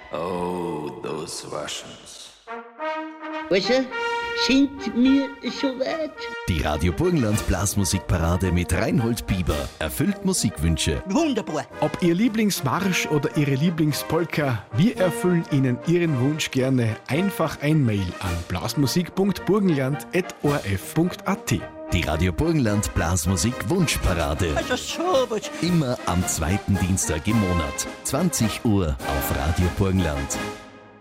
Oh, those Russians. Also, sind wir soweit? Die Radio Burgenland Blasmusikparade mit Reinhold Bieber erfüllt Musikwünsche. Wunderbar. Ob Ihr Lieblingsmarsch oder Ihre Lieblingspolka, wir erfüllen Ihnen Ihren Wunsch gerne. Einfach ein Mail an blasmusik.burgenland@orf.at. Die Radio Burgenland Blasmusik Wunschparade. Also sowas. Immer am zweiten Dienstag im Monat. 20 Uhr auf Radio Burgenland.